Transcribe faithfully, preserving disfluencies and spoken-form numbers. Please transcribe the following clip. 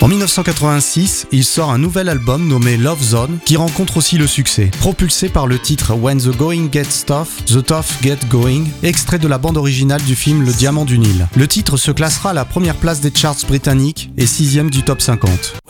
En dix-neuf cent quatre-vingt-six, il sort un nouvel album nommé Love Zone qui rencontre aussi le succès, propulsé par le titre When the Going Gets Tough, The Tough Get Going, extrait de la bande originale du film Le Diamant du Nil. Le titre se classera à la première place des charts britanniques et sixième du top cinquante.